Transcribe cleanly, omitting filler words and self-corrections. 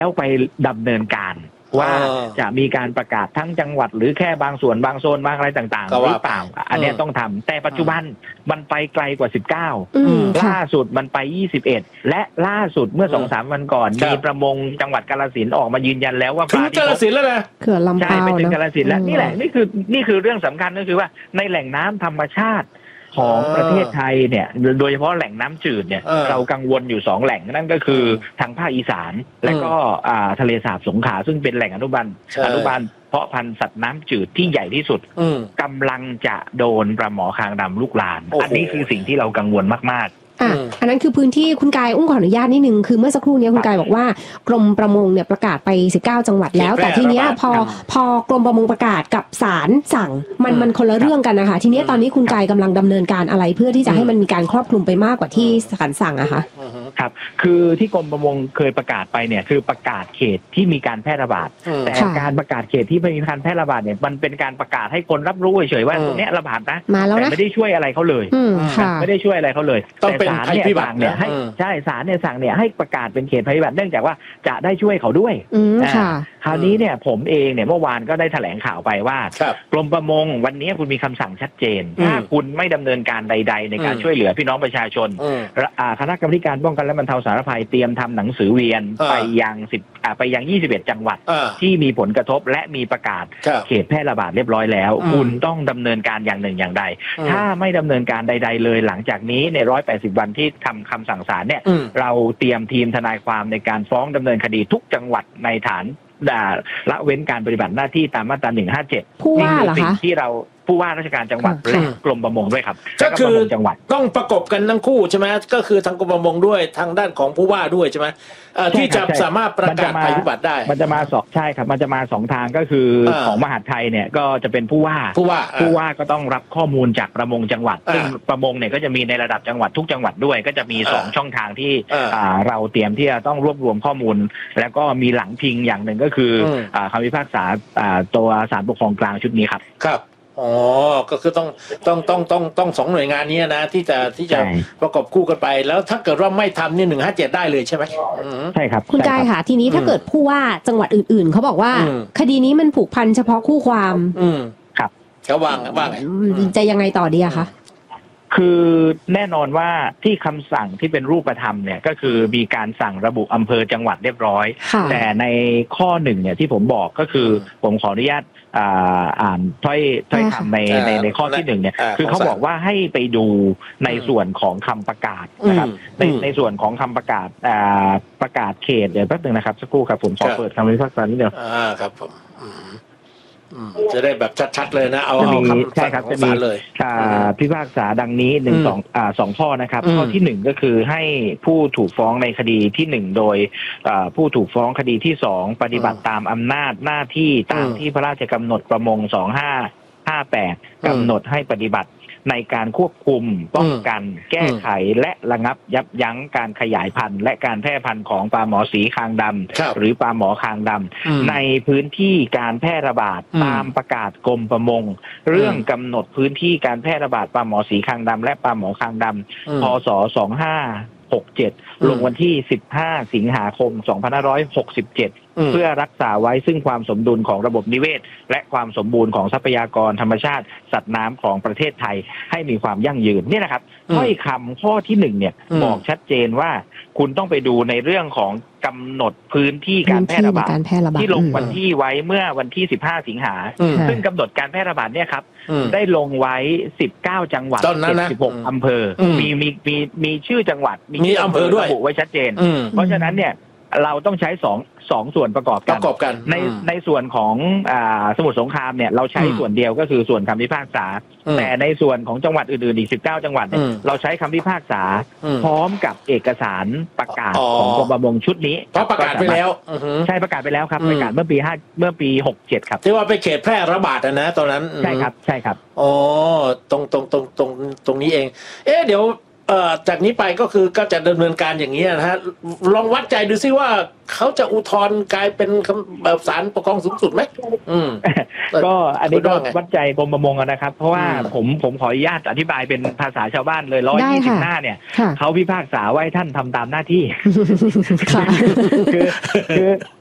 แล้วไปดำเนินการว่าจะมีการประกาศทั้งจังหวัดหรือแค่บางส่วนบางโซนบางอะไรต่างๆหรือเปล่าอันนี้ต้องทำแต่ปัจจุบันมันไปไกลกว่า19ล่าสุดมันไป21และล่าสุดเมื่อ 2-3 วันก่อนมีประมงจังหวัดกาฬสินธุ์ออกมายืนยันแล้วว่าปลาที่กาฬสินธุ์แล้วนะเขื่อนลำพาวไปถึงกาฬสินธุ์แล้วนี่แหละนี่คือเรื่องสำคัญก็คือว่าในแหล่งน้ำธรรมชาติของประเทศไทยเนี่ยโดยเฉพาะแหล่งน้ำจืดเนี่ยเรากังวลอยู่2แหล่งนั่นก็คือทางภาคอีสานและก็ทะเลสาบสงขลาซึ่งเป็นแหล่งอนุบาลเพาะพันธุ์สัตว์น้ำจืดที่ใหญ่ที่สุดกำลังจะโดนปลาหมอคางดำลุกลามอันนี้คือสิ่งที่เรากังวลมากอันนั้นคือพื้นที่คุณกายขออนุญาตนิดนึงคือเมื่อสักครู่นี้คุณกายบอกว่ากรมประมงเนี่ยประกาศไป19จังหวัดแล้วแต่ทีเนี้ยพอกรมประมงประกาศกับศาลสั่งมันคนละเรื่องกันนะคะทีนี้ตอนนี้คุณกายกำลังดำเนินการอะไรเพื่อที่จะให้มันมีการครอบคลุมไปมากกว่าที่ศาลสั่งอะคะครับคือที่กรมประมงเคยประกาศไปเนี่ยคือประกาศเขตที่มีการแพร่ระบาดแต่การประกาศเขตที่ไม่มีการแพร่ระบาดเนี่ยมันเป็นการประกาศให้คนรับรู้เฉยๆว่าตรงนี้ระบาดนะแต่ไม่ได้ช่วยอะไรเขาเลยไม่ได้ช่วยอะไรเขาเลยต้องเป็นภัยพิบัติเนี่ยให้ใช่ศาลเนี่ยสั่งเนี่ยให้ประกาศเป็นเขตภัยพิบัติเนื่องจากว่าจะได้ช่วยเขาด้วยคราวนี้เนี่ยผมเองเนี่ยเมื่อวานก็ได้แถลงข่าวไปว่ากรมประมงวันนี้คุณมีคำสั่งชัดเจนถ้าคุณไม่ดำเนินการใดๆในการช่วยเหลือพี่น้องประชาชนคณะกรรมการป้องกันและบรรเทาสาธารณภัยเตรียมทำหนังสือเวียนไปยัง21จังหวัดที่มีผลกระทบและมีประกาศเขตแพร่ระบาดเรียบร้อยแล้วคุณต้องดำเนินการอย่างหนึ่งอย่างใดถ้าไม่ดำเนินการใดๆเลยหลังจากนี้ใน180วันที่ทำคำสั่งศาลเนี่ยเราเตรียมทีมทนายความในการฟ้องดำเนินคดีทุกจังหวัดในฐานละเว้นการปฏิบัติหน้าที่ตามมาตรา157 ผู้ว่าเหรอคะสิ่งที่เราผู้ว่าราชการจังหวัดและกรมประมงด้วยครับก็คือจังหวัดต้องประกบกันทั้งคู่ใช่ไหมก็คือทางกรมประมงด้วยทางด้านของผู้ว่าด้วยใช่ไหมที่จะสามารถประกาศภัยพิบัติได้มันจะมาใช่ครับมันจะมา2ทางก็คือของมหาดไทยเนี่ยก็จะเป็นผู้ว่าก็ต้องรับข้อมูลจากประมงจังหวัดซึ่งประมงเนี่ยก็จะมีในระดับจังหวัดทุกจังหวัดด้วยก็จะมี2ช่องทางที่เราเตรียมที่จะต้องรวบรวมข้อมูลแล้วก็มีหลังพิงอย่างหนึ่งก็คือคำพิพากษาตัวศาลปกครองกลางชุดนี้ครับอ๋อก็คือต้อง2หน่วยงานนี้นะที่จะประกอบคู่กันไปแล้วถ้าเกิดว่าไม่ทำนี่157ได้เลยใช่ไหมใช่ครับคุณกายค่ะทีนี้ถ้าเกิดผู้ว่าจังหวัดอื่นๆเขาบอกว่าคดีนี้มันผูกพันเฉพาะคู่ความครับเขาว่าไงจะยังไงต่อดีอะคะคือแน่นอนว่าที่คำสั่งที่เป็นรูปธรรมเนี่ยก็คือมีการสั่งระบุอำเภอจังหวัดเรียบร้อยแต่ในข้อ1เนี่ยที่ผมบอกก็คือผมขออนุญาตอ่านถ้อยคำในข้อที่1เนี่ยคือเขาบอกว่าให้ไปดูในส่วนของคำประกาศนะครับในส่วนของคำประกาศเขตเดี๋ยวแป๊บนึงนะครับสักครู่ครับผมขอเปิดคำพิพากษานิดเดียวครับผมจะได้แบบชัดๆเลยนะเอาคำใช่ครับจะมีเลยพิพากษาดังนี้2ข้อนะครับข้อที่1ก็คือให้ผู้ถูกฟ้องในคดีที่1โดยผู้ถูกฟ้องคดีที่2ปฏิบัติตามอำนาจหน้าที่ตามที่พระราชกำหนดประมง2558กำหนดให้ปฏิบัติในการควบคุมป้องกันแก้ไขและระงับยับยั้งการขยายพันธุ์และการแพร่พันธุ์ของปลาหมอสีคางดำหรือปลาหมอคางดำในพื้นที่การแพร่ระบาดตามประกาศกรมประมงเรื่องกำหนดพื้นที่การแพร่ระบาดปลาหมอสีคางดำและปลาหมอคางดำพ.ศ. 2567ลงวันที่15สิงหาคม2567เพื่อรักษาไว้ซึ่งความสมดุลของระบบนิเวศและความสมบูรณ์ของทรัพยากรธรรมชาติสัตว์น้ำของประเทศไทยให้มีความยั่งยืนนี่นะครับถ้อยคำข้อที่1เนี่ยบอกชัดเจนว่าคุณต้องไปดูในเรื่องของกำหนดพื้นที่การแพร่ระบาดที่ลงวันที่ไว้เมื่อวันที่15สิงหาซึ่งกำหนดการแพร่ระบาดเนี่ยครับได้ลงไว้19จังหวัด76อำเภอมีชื่อจังหวัดมีอำเภอด้วยระบุไว้ชัดเจนเพราะฉะนั้นเนี่ยเราต้องใช้สองส่วนประกอบกันในส่วนของสมุทรสงครามเนี่ยเราใช้ส่วนเดียวก็คือส่วนคำพิพากษาแต่ในส่วนของจังหวัดอื่นๆอีก19จังหวัดเนี่ยเราใช้คำพิพากษาพร้อมกับเอกสารประกาศของกรมประมงชุดนี้เพราะประกาศไปแล้วใช่ประกาศไปแล้วครับประกาศเมื่อปี67ครับที่ว่าไปเขตแพร่ระบาดนะตอนนั้นใช่ครับอ๋อตรงนี้เองเดี๋ยวจากนี้ไปก็คือก็จะดำเนินการอย่างนี้นะฮะลองวัดใจดูซิว่าเขาจะอุทธรณ์กลายเป็นศาลปกครองสูงสุดไหมก็อันนี้ก็วัดใจกรมประมงนะครับเพราะว่าผมขออนุญาตอธิบายเป็นภาษาชาวบ้านเลย120 หน้าเนี่ยเขาพิพากษาว่าให้ท่านทำตามหน้าที่คือ